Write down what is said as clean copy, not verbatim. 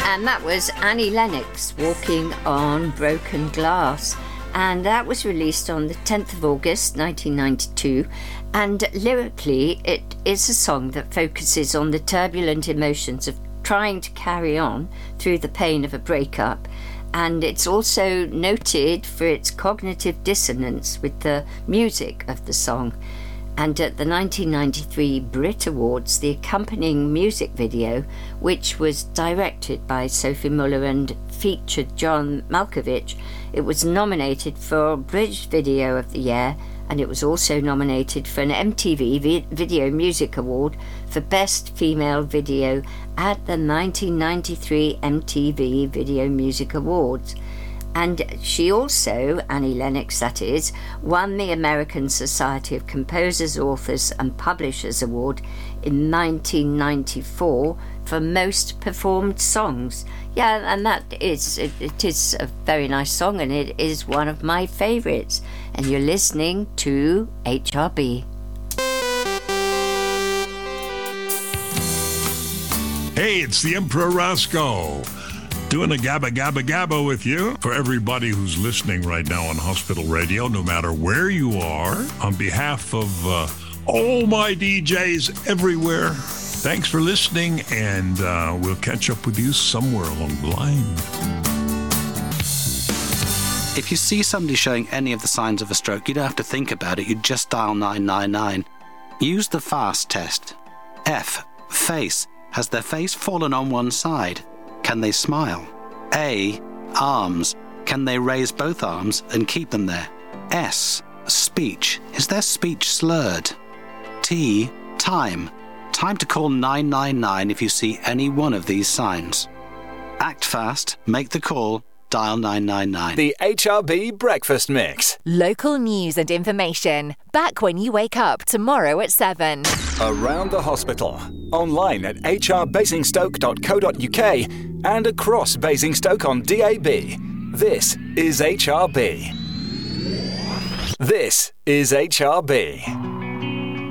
And that was Annie Lennox, Walking on Broken Glass. And that was released on the 10th of August 1992. And lyrically, it is a song that focuses on the turbulent emotions of trying to carry on through the pain of a breakup. And it's also noted for its cognitive dissonance with the music of the song. And at the 1993 Brit Awards, the accompanying music video, which was directed by Sophie Muller and featured John Malkovich, it was nominated for British Video of the Year, and it was also nominated for an MTV Video Music Award for Best Female Video at the 1993 MTV Video Music Awards. And she also, Annie Lennox that is, won the American Society of Composers, Authors and Publishers Award in 1994 for Most Performed Songs. Yeah, and it is a very nice song, and it is one of my favourites. And you're listening to HRB. Hey, it's the Emperor Roscoe. Doing a gabba gabba gabba with you. For everybody who's listening right now on Hospital Radio, no matter where you are, on behalf of all my DJs everywhere, thanks for listening, and we'll catch up with you somewhere along the line. If you see somebody showing any of the signs of a stroke, you don't have to think about it, you just dial 999. Use the FAST test. F, face. Has their face fallen on one side? Can they smile? A, arms. Can they raise both arms and keep them there? S, speech. Is their speech slurred? T, time. Time to call 999 if you see any one of these signs. Act fast, make the call, dial 999. The HRB Breakfast Mix. Local news and information. Back when you wake up tomorrow at 7. Around the hospital. Online at hrbasingstoke.co.uk and across Basingstoke on DAB. This is HRB. This is HRB.